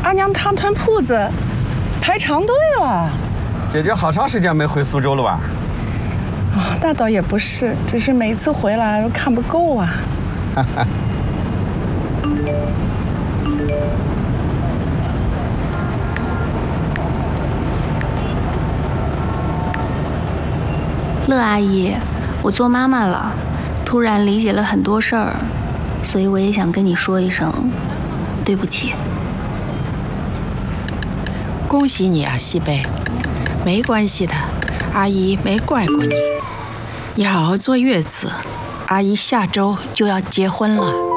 俺娘糖团铺子排长队了。 姐姐好长时间没回苏州了吧？ 啊，那倒也不是，只是每次回来都看不够啊。 乐阿姨，我做妈妈了，突然理解了很多事儿，所以我也想跟你说一声，对不起。 恭喜你啊，西北，没关系的，阿姨没怪过你。你好好坐月子，阿姨下周就要结婚了。